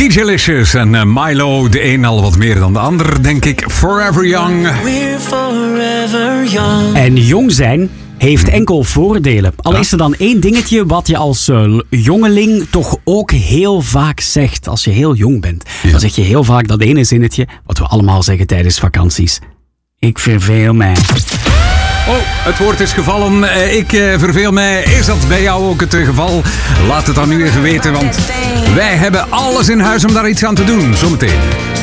DJ Licious en Milo, de een al wat meer dan de ander, denk ik. Forever Young. We're forever young. En jong zijn heeft enkel voordelen. Al is er dan één dingetje wat je als jongeling toch ook heel vaak zegt als je heel jong bent. Ja. Dan zeg je heel vaak dat ene zinnetje wat we allemaal zeggen tijdens vakanties. Ik verveel mij. Oh, het woord is gevallen. Ik verveel mij. Is dat bij jou ook het geval? Laat het dan nu even weten, want wij hebben alles in huis om daar iets aan te doen. Zometeen.